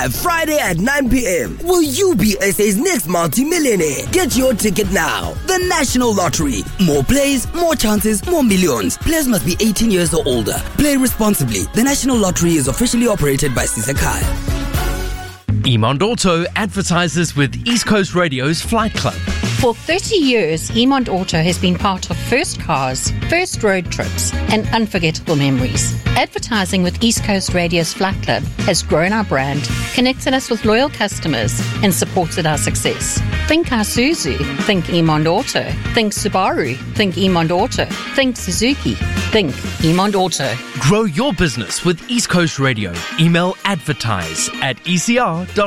live Friday at 9 p.m. Will you be SA's next multi-millionaire? Get your ticket now. The National Lottery. More plays, more chances, more millions. Players must be 18 years or older. Play responsibly. The National Lottery is officially operated by Sisakai. Emond Auto advertises with East Coast Radio's Flight Club. For 30 years, Emond Auto has been part of first cars, first road trips, and unforgettable memories. Advertising with East Coast Radio's Flight Club has grown our brand, connected us with loyal customers, and supported our success. Think Isuzu, think Emond Auto. Think Subaru, think Emond Auto. Think Suzuki, think Emond Auto. Grow your business with East Coast Radio. Email advertise@ecr.co.za.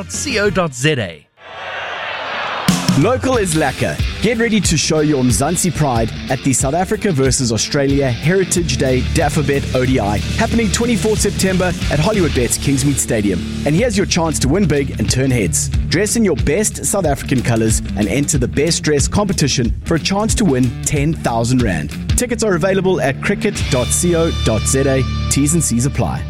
Local is lekker. Get ready to show your Mzansi pride at the South Africa vs Australia Heritage Day Dafabet ODI, happening 24th September at Hollywoodbets Kingsmead Stadium. And here's your chance to win big and turn heads. Dress in your best South African colours and enter the best dress competition for a chance to win 10,000 Rand. Tickets are available at cricket.co.za. T's and C's apply.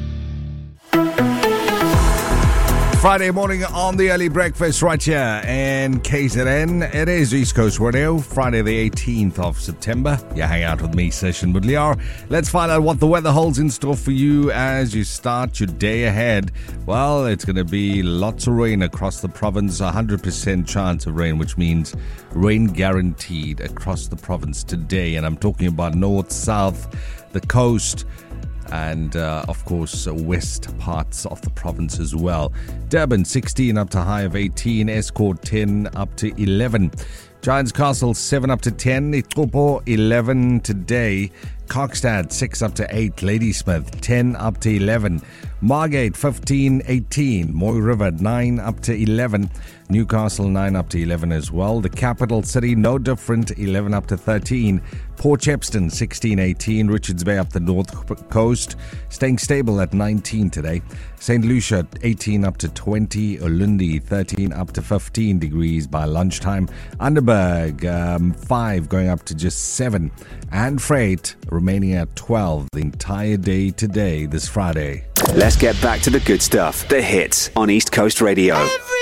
Friday morning on the early breakfast right here in KZN. It is East Coast Radio, Friday the 18th of September. You hang out with me, Session Budliar. Let's find out what the weather holds in store for you as you start your day ahead. Well, it's going to be lots of rain across the province, 100% chance of rain, which means rain guaranteed across the province today. And I'm talking about north, south, the coast, and of course west parts of the province as well. Durban 16 up to high of 18, Escort 10 up to 11, Giants Castle 7 up to 10, Itopo 11 today, Kokstad 6 up to 8, Ladysmith 10 up to 11, Margate 15, 18, Moy River 9 up to 11, Newcastle 9 up to 11 as well. The capital city no different, 11 up to 13, Port Shepstone 16, 18, Richards Bay up the north coast staying stable at 19 today, St. Lucia 18 up to 20, Ulundi 13 up to 15 degrees by lunchtime, Underberg 5 going up to just 7, and Freight remaining at 12 the entire day today, this Friday. Let's get back to the good stuff, the hits on East Coast Radio.